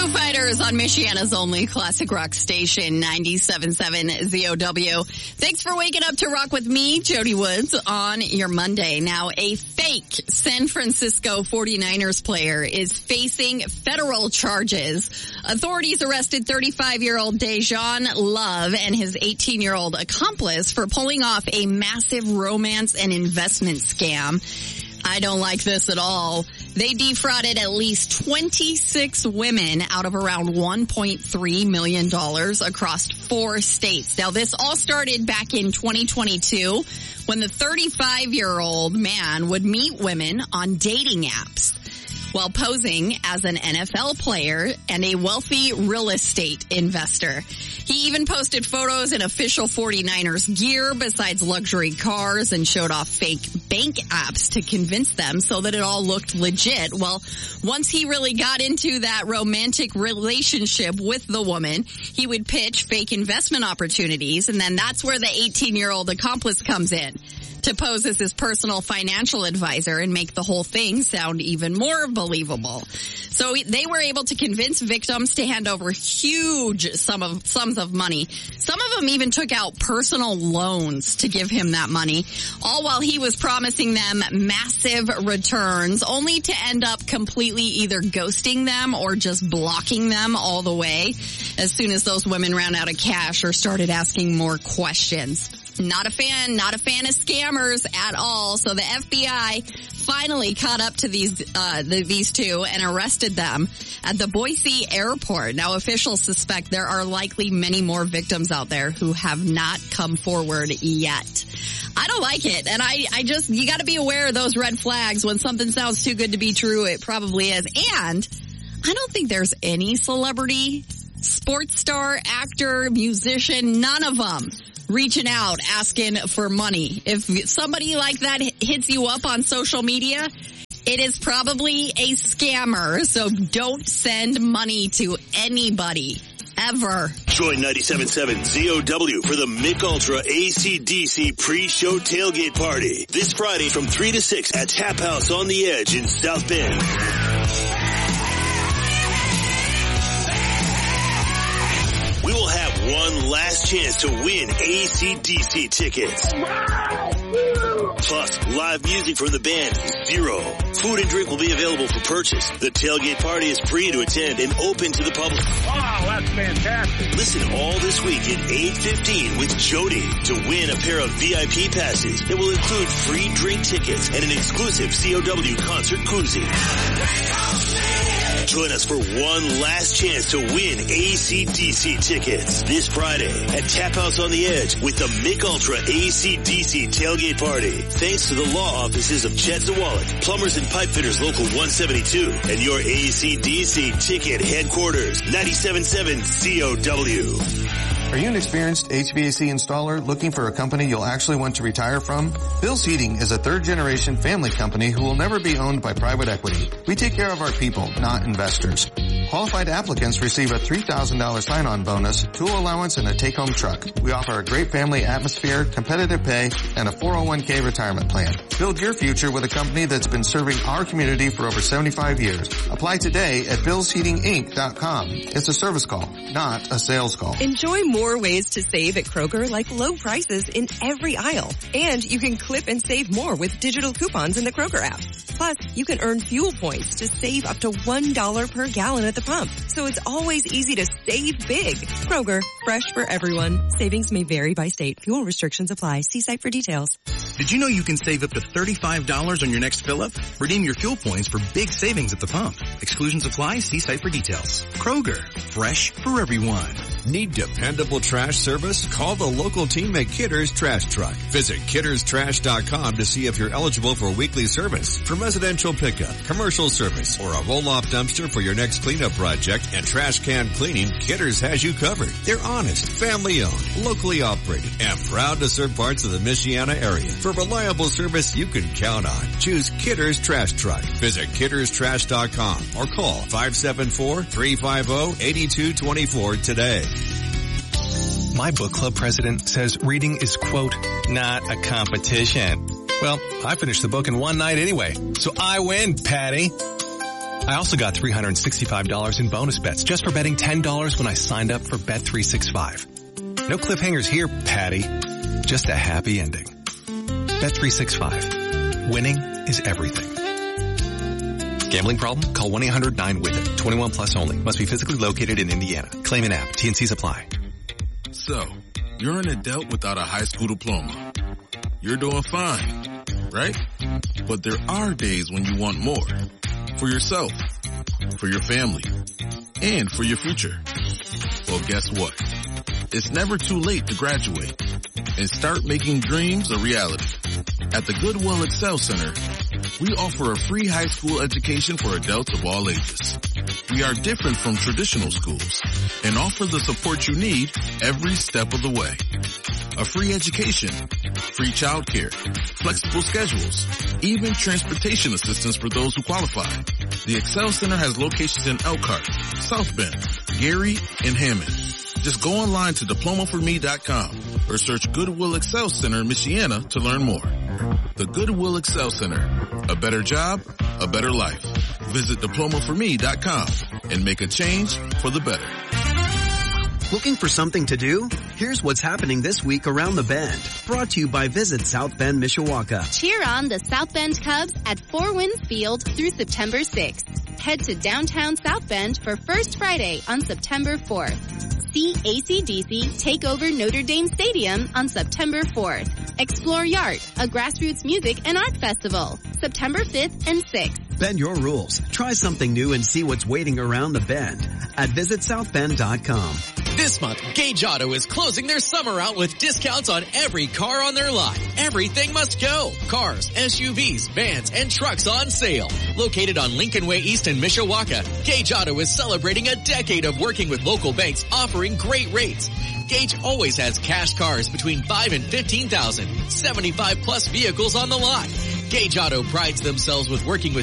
Fighters on Michiana's only classic rock station, 97.7 ZOW. Thanks for waking up to rock with me, Jody Woods, on your Monday. Now, a fake San Francisco 49ers player is facing federal charges. Authorities arrested 35-year-old Dejan Love and his 18-year-old accomplice for pulling off a massive romance and investment scam. I don't like this at all. They defrauded at least 26 women out of around $1.3 million across 4 states. Now, this all started back in 2022 when the 35-year-old man would meet women on dating apps while posing as an NFL player and a wealthy real estate investor. He even posted photos in official 49ers gear besides luxury cars and showed off fake bank apps to convince them so that it all looked legit. Well, once he really got into that romantic relationship with the woman, he would pitch fake investment opportunities, and then that's where the 18-year-old accomplice comes in to pose as his personal financial advisor and make the whole thing sound even more believable. So they were able to convince victims to hand over huge sums of money. Some of them even took out personal loans to give him that money, all while he was promising them massive returns, only to end up completely either ghosting them or just blocking them all the way as soon as those women ran out of cash or started asking more questions. Not a fan of scammers at all. So the FBI finally caught up to these two and arrested them at the Boise airport. Now, officials suspect there are likely many more victims out there who have not come forward yet. I don't like it. And you got to be aware of those red flags. When something sounds too good to be true, it probably is. And I don't think there's any celebrity, sports star, actor, musician, none of them reaching out, asking for money. If somebody like that hits you up on social media, it is probably a scammer. So don't send money to anybody, ever. Join 97.7 ZOW for the Mick Ultra AC/DC pre-show tailgate party this Friday from 3 to 6 at Tap House on the Edge in South Bend. We will have one last chance to win AC/DC tickets. Plus, live music from the band Zero. Food and drink will be available for purchase. The tailgate party is free to attend and open to the public. Wow, that's fantastic. Listen all this week at 8:15 with Jody to win a pair of VIP passes that will include free drink tickets and an exclusive COW concert koozie. Join us for one last chance to win AC/DC tickets this Friday at Tap House on the Edge with the Mick Ultra AC/DC tailgate party. Thanks to the law offices of Chet Zawalik, Plumbers and Pipe Fitters Local 172, and your AC/DC ticket headquarters, 97.7 COW. Are you an experienced HVAC installer looking for a company you'll actually want to retire from? Bill's Heating is a third-generation family company who will never be owned by private equity. We take care of our people, not investors. Qualified applicants receive a $3,000 sign-on bonus, tool allowance, and a take-home truck. We offer a great family atmosphere, competitive pay, and a 401k retirement plan. Build your future with a company that's been serving our community for over 75 years. Apply today at billsheatinginc.com. It's a service call, not a sales call. Enjoy more ways to save at Kroger, like low prices in every aisle. And you can clip and save more with digital coupons in the Kroger app. Plus, you can earn fuel points to save up to $1 per gallon at the pump. So it's always easy to save big. Kroger, fresh for everyone. Savings may vary by state. Fuel restrictions apply. See site for details. Did you know you can save up to $35 on your next fill-up? Redeem your fuel points for big savings at the pump. Exclusions apply. See site for details. Kroger, fresh for everyone. Need dependable trash service? Call the local team at Kidder's Trash Truck. Visit kidderstrash.com to see if you're eligible for weekly service. From residential pickup, commercial service, or a roll-off dumpster for your next cleanup project and trash can cleaning, Kidder's has you covered. They're honest, family-owned, locally operated, and proud to serve parts of the Michiana area. For reliable service you can count on, choose Kidder's Trash Truck. Visit kidderstrash.com or call 574-350-8224 today. My book club president says reading is, quote, not a competition. Well, I finished the book in one night anyway, so I win, Patty. I also got $365 in bonus bets just for betting $10 when I signed up for Bet365. No cliffhangers here, Patty. Just a happy ending. Bet365. Winning is everything. Gambling problem? Call 1-800-9-WITH-IT. 21 plus only. Must be physically located in Indiana. Claim an app. T&Cs apply. So, you're an adult without a high school diploma. You're doing fine, right? But there are days when you want more. For yourself, for your family, and for your future. Well, guess what? It's never too late to graduate and start making dreams a reality. At the Goodwill Excel Center, we offer a free high school education for adults of all ages. We are different from traditional schools and offer the support you need every step of the way. A free education, free childcare, flexible schedules, even transportation assistance for those who qualify. The Excel Center has locations in Elkhart, South Bend, Gary, and Hammond. Just go online to diplomaforme.com or search Goodwill Excel Center, Michiana to learn more. The Goodwill Excel Center. A better job, a better life. Visit diplomaforme.com and make a change for the better. Looking for something to do? Here's what's happening this week around the Bend. Brought to you by Visit South Bend, Mishawaka. Cheer on the South Bend Cubs at Four Winds Field through September 6th. Head to downtown South Bend for First Friday on September 4th. See AC/DC take over Notre Dame Stadium on September 4th. Explore Yard, a grassroots music and art festival, September 5th and 6th. Bend your rules. Try something new and see what's waiting around the Bend at visitsouthbend.com. This month, Gage Auto is closing their summer out with discounts on every car on their lot. Everything must go. Cars, SUVs, vans, and trucks on sale. Located on Lincoln Way East in Mishawaka, Gage Auto is celebrating a decade of working with local banks offering great rates. Gage always has cash cars between $5,000 and $15,000, 75 plus vehicles on the lot. Gage Auto prides themselves with working with